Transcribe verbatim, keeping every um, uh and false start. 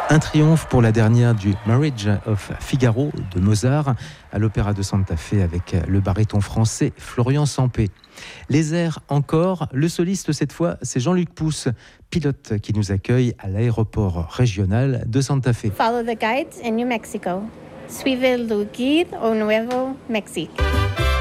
Un triomphe pour la dernière du Marriage of Figaro de Mozart à l'Opéra de Santa Fe avec le baryton français Florian Sampé. Les airs encore, le soliste cette fois c'est Jean-Luc Pousse, pilote qui nous accueille à l'aéroport régional de Santa Fe. Follow the guides in New Mexico. Suivez le guide au Nuevo Mexique.